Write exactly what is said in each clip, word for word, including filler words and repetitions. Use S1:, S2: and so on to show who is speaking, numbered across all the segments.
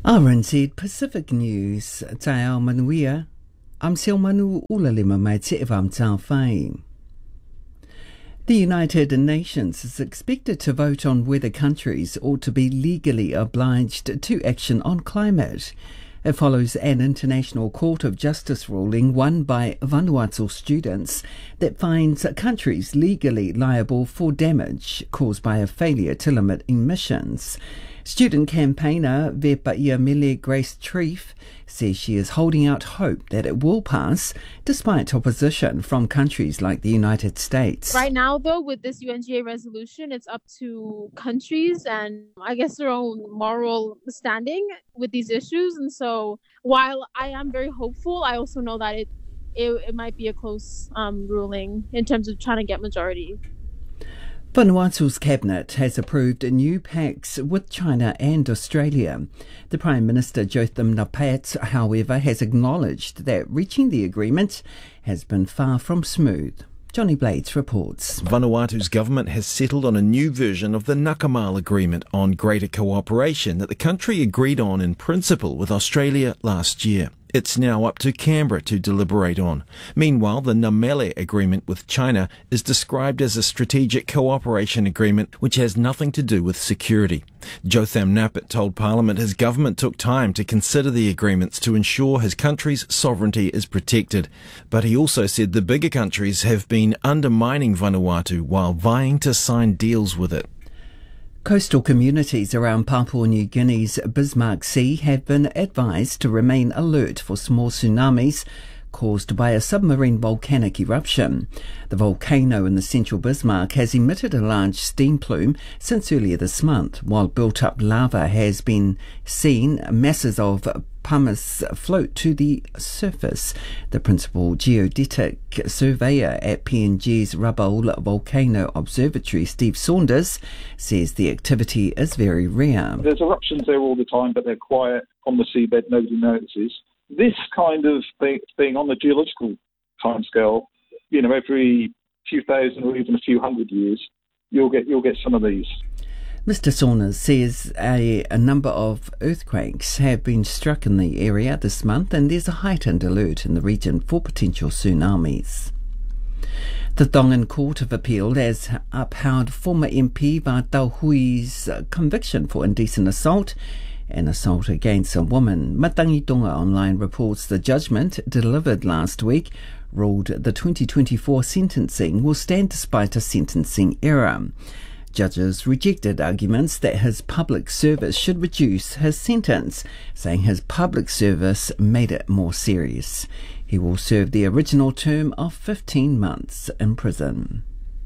S1: R N Z Pacific News, Taao Manuia, am Sil Manu Ulalima mai te evam tau whai. The United Nations is expected to vote on whether countries ought to be legally obliged to action on climate. It follows an International Court of Justice ruling won by Vanuatu students that finds countries legally liable for damage caused by a failure to limit emissions. Student campaigner Vepaia Mele Grace Treef says she is holding out hope that it will pass despite opposition from countries like the United States.
S2: Right now, though, with this U N G A resolution, it's up to countries and I guess their own moral standing with these issues. And so while I am very hopeful, I also know that it it, it might be a close um, ruling in terms of trying to get majority.
S1: Vanuatu's cabinet has approved new pacts with China and Australia. The Prime Minister Jotham Napat, however, has acknowledged that reaching the agreement has been far from smooth. Johnny Blades reports.
S3: Vanuatu's government has settled on a new version of the Nakamal Agreement on greater cooperation that the country agreed on in principle with Australia last year. It's now up to Canberra to deliberate on. Meanwhile, the Namele Agreement with China is described as a strategic cooperation agreement which has nothing to do with security. Jotham Napat told Parliament his government took time to consider the agreements to ensure his country's sovereignty is protected. But he also said the bigger countries have been undermining Vanuatu while vying to sign deals with it.
S1: Coastal communities around Papua New Guinea's Bismarck Sea have been advised to remain alert for small tsunamis caused by a submarine volcanic eruption. The volcano in the central Bismarck has emitted a large steam plume since earlier this month, while built-up lava has been seen. Masses of pumice float to the surface. The principal geodetic surveyor at P N G's Rabaul Volcano Observatory, Steve Saunders, says the activity is very rare.
S4: There's eruptions there all the time, but they're quiet. On the seabed, nobody notices. This kind of thing on the geological timescale, you know, every few thousand or even a few hundred years, you'll get you'll get some of these.
S1: Mister Saunders says a, a number of earthquakes have been struck in the area this month, and there's a heightened alert in the region for potential tsunamis. The Tongan Court of Appeal has upheld former M P Vatauhui's conviction for indecent assault and assault against a woman. Matangi Tonga Online reports the judgment delivered last week ruled the twenty twenty-four sentencing will stand despite a sentencing error. Judges rejected arguments that his public service should reduce his sentence, saying his public service made it more serious. He will serve the original term of fifteen months in prison.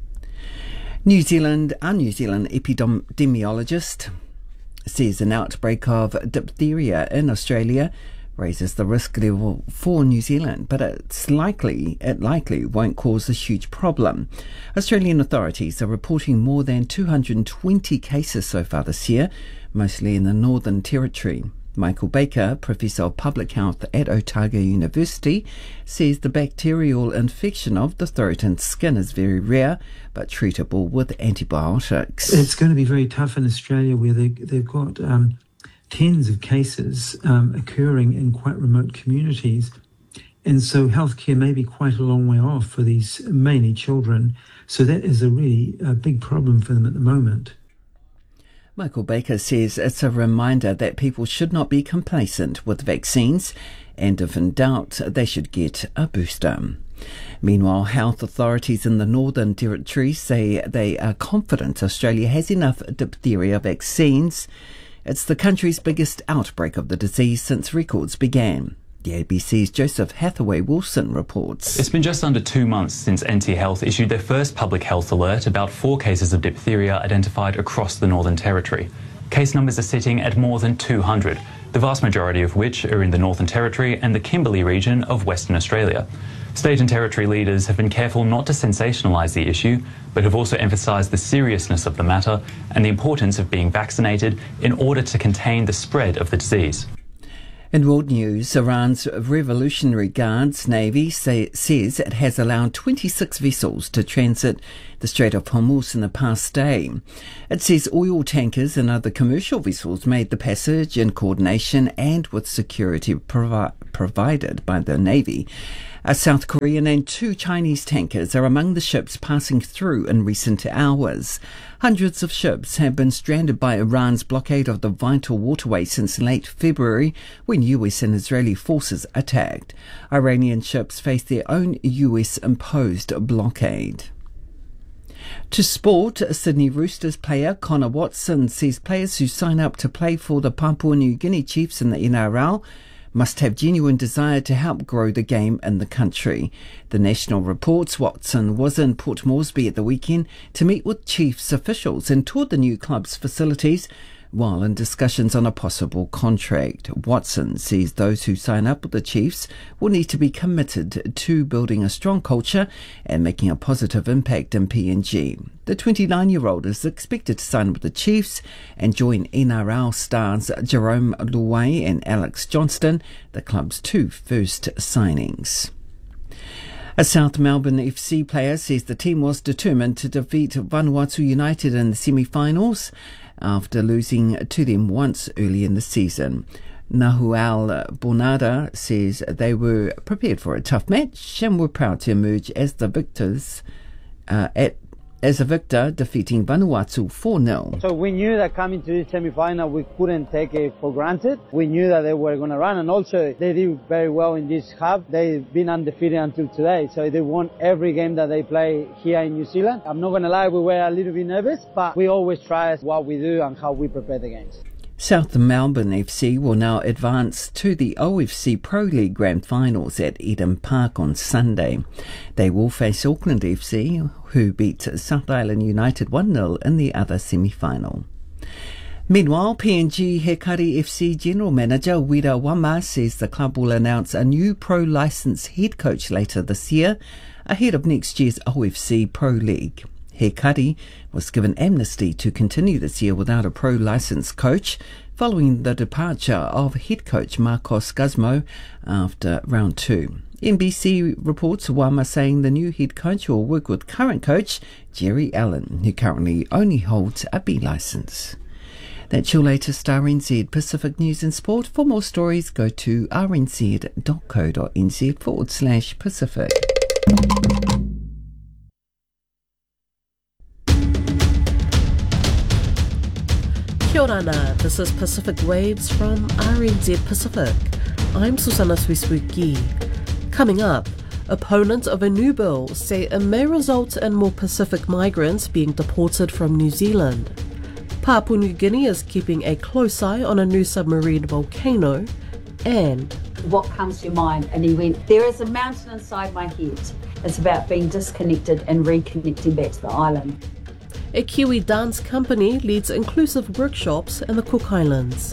S1: New Zealand, a New Zealand epidemiologist says an outbreak of diphtheria in Australia raises the risk level for New Zealand, but it's likely it likely won't cause a huge problem. Australian authorities are reporting more than two hundred twenty cases so far this year, mostly in the Northern Territory. Michael Baker, Professor of Public Health at Otago University, says the bacterial infection of the throat and skin is very rare, but treatable with antibiotics.
S5: It's going to be very tough in Australia, where they, they've got um, tens of cases um, occurring in quite remote communities. And so healthcare may be quite a long way off for these mainly children. So that is a really uh, big problem for them at the moment.
S1: Michael Baker says it's a reminder that people should not be complacent with vaccines, and if in doubt, they should get a booster. Meanwhile, health authorities in the Northern Territory say they are confident Australia has enough diphtheria vaccines. It's the country's biggest outbreak of the disease since records began. The A B C's Joseph Hathaway-Wilson reports.
S6: It's been just under two months since N T Health issued their first public health alert about four cases of diphtheria identified across the Northern Territory. Case numbers are sitting at more than two hundred, the vast majority of which are in the Northern Territory and the Kimberley region of Western Australia. State and territory leaders have been careful not to sensationalise the issue, but have also emphasised the seriousness of the matter and the importance of being vaccinated in order to contain the spread of the disease.
S1: In world news, Iran's Revolutionary Guards Navy say, says it has allowed twenty-six vessels to transit the Strait of Hormuz in the past day. It says oil tankers and other commercial vessels made the passage in coordination and with security provi- provided by the Navy. A South Korean and two Chinese tankers are among the ships passing through in recent hours. Hundreds of ships have been stranded by Iran's blockade of the vital waterway since late February, when U S and Israeli forces attacked. Iranian ships face their own U S-imposed blockade. To sport, Sydney Roosters player Connor Watson says players who sign up to play for the Papua New Guinea Chiefs in the N R L must have genuine desire to help grow the game in the country. The National reports Watson was in Port Moresby at the weekend to meet with Chiefs officials and toured the new club's facilities while in discussions on a possible contract. Watson says those who sign up with the Chiefs will need to be committed to building a strong culture and making a positive impact in P N G. The twenty-nine-year-old is expected to sign with the Chiefs and join N R L stars Jerome Luai and Alex Johnston, the club's two first signings. A South Melbourne F C player says the team was determined to defeat Vanuatu United in the semi-finals after losing to them once early in the season. Nahuel Bonada says they were prepared for a tough match and were proud to emerge as the victors uh, at as a victor, defeating Vanuatu four nil.
S7: So we knew that coming to this semi-final we couldn't take it for granted. We knew that they were going to run, and also they did very well in this half. They've been undefeated until today, so they won every game that they play here in New Zealand. I'm not going to lie, we were a little bit nervous, but we always try what we do and how we prepare the games.
S1: South Melbourne F C will now advance to the O F C Pro League Grand Finals at Eden Park on Sunday. They will face Auckland F C, who beat South Island United one nil in the other semi-final. Meanwhile, P N G Hekari F C General Manager Wira Wama says the club will announce a new pro licence head coach later this year, ahead of next year's O F C Pro League. Hekari was given amnesty to continue this year without a pro licence coach following the departure of head coach Marcos Guzmo after round two. N B C reports Wama saying the new head coach will work with current coach Jerry Allen, who currently only holds a B licence. That's your latest R N Z Pacific News and Sport. For more stories, go to rnz.co.nz forward slash Pacific.
S8: Kia ora, this is Pacific Waves from R N Z Pacific. I'm Susanna Swiswuki. Coming up, opponents of a new bill say it may result in more Pacific migrants being deported from New Zealand. Papua New Guinea is keeping a close eye on a new submarine volcano, and
S9: what comes to your mind? And he went, there is a mountain inside my head. It's about being disconnected and reconnecting back to the island.
S8: A Kiwi dance company leads inclusive workshops in the Cook Islands.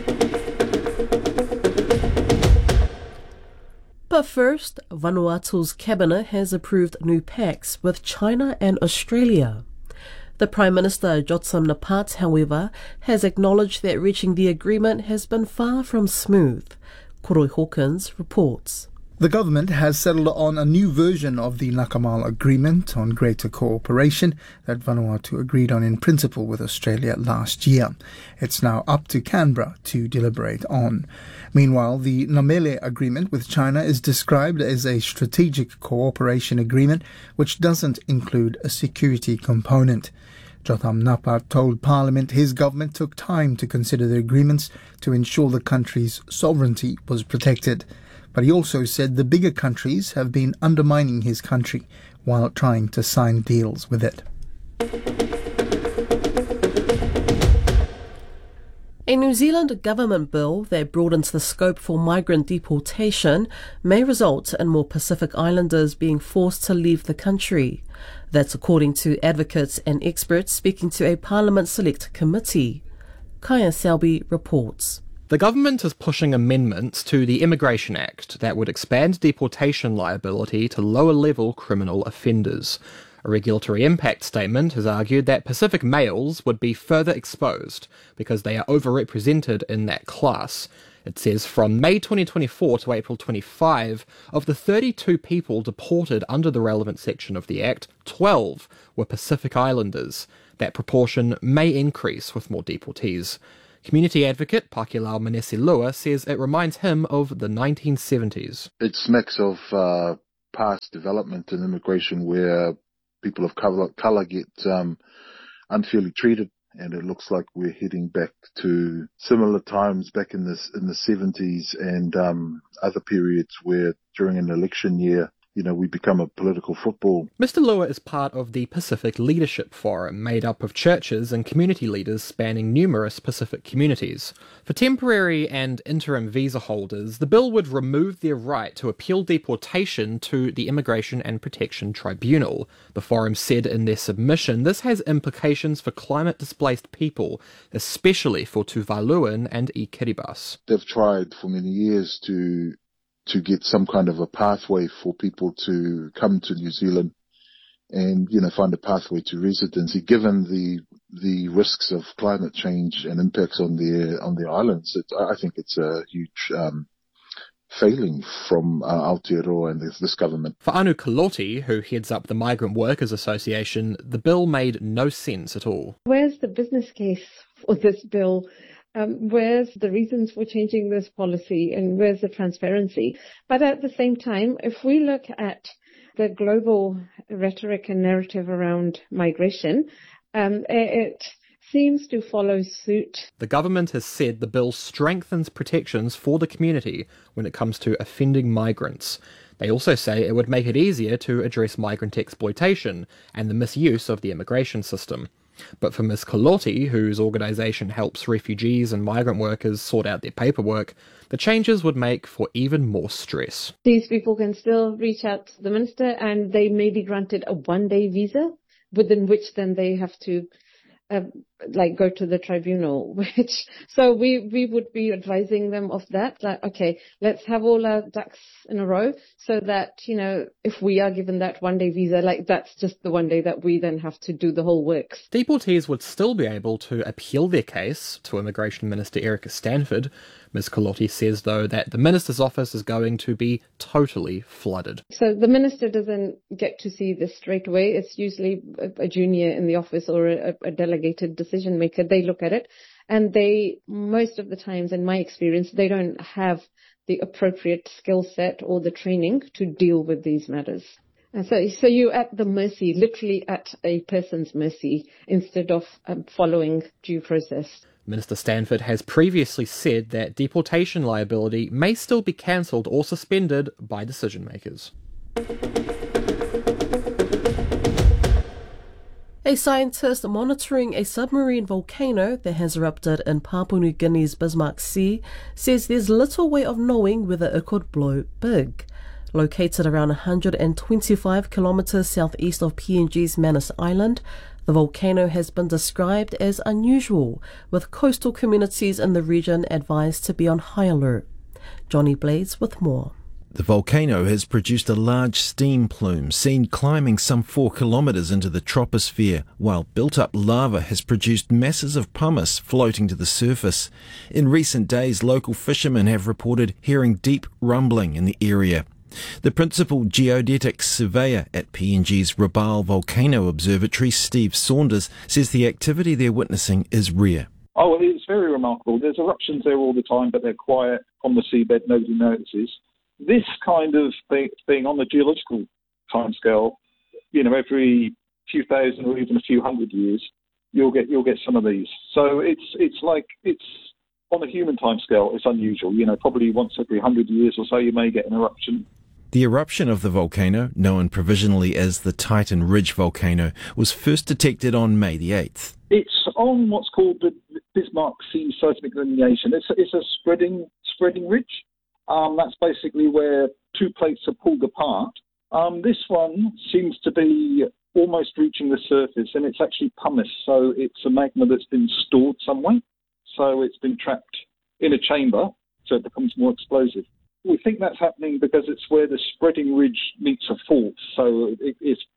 S8: But first, Vanuatu's cabinet has approved new pacts with China and Australia. The Prime Minister Jotsam Napat, however, has acknowledged that reaching the agreement has been far from smooth. Koroi Hawkins reports.
S10: The government has settled on a new version of the Nakamal Agreement on Greater Cooperation that Vanuatu agreed on in principle with Australia last year. It's now up to Canberra to deliberate on. Meanwhile, the Namele Agreement with China is described as a strategic cooperation agreement which doesn't include a security component. Jotham Napat told Parliament his government took time to consider the agreements to ensure the country's sovereignty was protected. But he also said the bigger countries have been undermining his country while trying to sign deals with it.
S8: A New Zealand government bill that broadens the scope for migrant deportation may result in more Pacific Islanders being forced to leave the country. That's according to advocates and experts speaking to a Parliament Select Committee. Kaya Selby reports.
S11: The government is pushing amendments to the Immigration Act that would expand deportation liability to lower-level criminal offenders. A regulatory impact statement has argued that Pacific males would be further exposed because they are overrepresented in that class. It says from May twenty twenty-four to April twenty-five, of the thirty-two people deported under the relevant section of the Act, twelve were Pacific Islanders. That proportion may increase with more deportees. Community advocate Pakilau Manesi-Lua says it reminds him of the nineteen seventies.
S12: It smacks of uh, past development in immigration where people of colour, colour get um, unfairly treated, and it looks like we're heading back to similar times back in the, in the seventies and um, other periods where during an election year, you know, we become a political football.
S11: Mister Lua is part of the Pacific Leadership Forum, made up of churches and community leaders spanning numerous Pacific communities. For temporary and interim visa holders, the bill would remove their right to appeal deportation to the Immigration and Protection Tribunal. The forum said in their submission this has implications for climate-displaced people, especially for Tuvaluan and I Kiribati.
S12: They've tried for many years to to get some kind of a pathway for people to come to New Zealand and, you know, find a pathway to residency, given the the risks of climate change and impacts on the on the islands. It, I think it's a huge um, failing from uh, Aotearoa and this, this government.
S11: For Anu Kaloti, who heads up the Migrant Workers Association, the bill made no sense at all.
S13: Where's the business case for this bill? Um, where's the reasons for changing this policy, and where's the transparency? But at the same time, if we look at the global rhetoric and narrative around migration, um, it seems to follow suit.
S11: The government has said the bill strengthens protections for the community when it comes to offending migrants. They also say it would make it easier to address migrant exploitation and the misuse of the immigration system. But for Miz Kaloti, whose organisation helps refugees and migrant workers sort out their paperwork, the changes would make for even more stress.
S13: These people can still reach out to the minister and they may be granted a one-day visa, within which then they have to uh, like go to the tribunal, which so we we would be advising them of that, like, okay, let's have all our ducks in a row so that, you know, if we are given that one day visa, like that's just the one day that we then have to do the whole works.
S11: Deportees would still be able to appeal their case to Immigration Minister Erica Stanford. Miz Kaloti says, though, that the minister's office is going to be totally flooded.
S13: So the minister doesn't get to see this straight away. It's usually a, a junior in the office or a, a delegated decision maker. They look at it, and they, most of the times, in my experience, they don't have the appropriate skill set or the training to deal with these matters. And so, so you're at the mercy, literally at a person's mercy, instead of um, following due process.
S11: Minister Stanford has previously said that deportation liability may still be cancelled or suspended by decision makers.
S8: A scientist monitoring a submarine volcano that has erupted in Papua New Guinea's Bismarck Sea says there's little way of knowing whether it could blow big. Located around one hundred twenty-five kilometres southeast of P N G's Manus Island, the volcano has been described as unusual, with coastal communities in the region advised to be on high alert. Johnny Blades with more.
S3: The volcano has produced a large steam plume seen climbing some four kilometres into the troposphere, while built-up lava has produced masses of pumice floating to the surface. In recent days, local fishermen have reported hearing deep rumbling in the area. The principal geodetic surveyor at P N G's Rabaul Volcano Observatory, Steve Saunders, says the activity they're witnessing is rare.
S4: Oh, it's very remarkable. There's eruptions there all the time, but they're quiet on the seabed. Nobody notices. This kind of thing, thing on the geological timescale, you know, every few thousand or even a few hundred years, you'll get you'll get some of these. So it's it's like it's on a human timescale, it's unusual. You know, probably once every hundred years or so, you may get an eruption.
S3: The eruption of the volcano, known provisionally as the Titan Ridge volcano, was first detected on May the eighth.
S4: It's on what's called the Bismarck Sea seismic lineation. It's a, it's a spreading spreading ridge. Um, that's basically where two plates are pulled apart. Um, this one seems to be almost reaching the surface, and it's actually pumice, so it's a magma that's been stored somewhere. So it's been trapped in a chamber, so it becomes more explosive. We think that's happening because it's where the spreading ridge meets a fault, so it, it's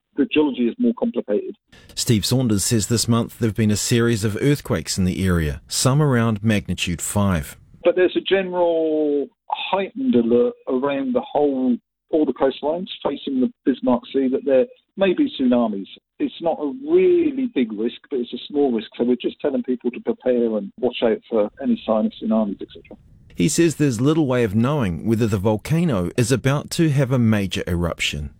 S4: the geology is more complicated.
S3: Steve Saunders says this month there have been a series of earthquakes in the area, some around magnitude five.
S4: But there's a general heightened alert around the whole, all the coastlines facing the Bismarck Sea that there may be tsunamis. It's not a really big risk, but it's a small risk. So we're just telling people to prepare and watch out for any sign of tsunamis, et cetera.
S3: He says there's little way of knowing whether the volcano is about to have a major eruption.